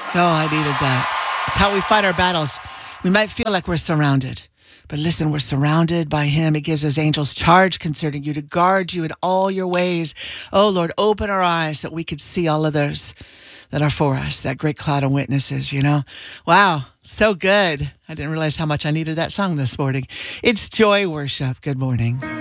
Oh, I needed that. It's how we fight our battles. We might feel like we're surrounded. But listen, we're surrounded by him. He gives his angels charge concerning you to guard you in all your ways. Oh, Lord, open our eyes that we could see all others that are for us, that great cloud of witnesses, you know? Wow, so good. I didn't realize how much I needed that song this morning. It's Joy Worship. Good morning.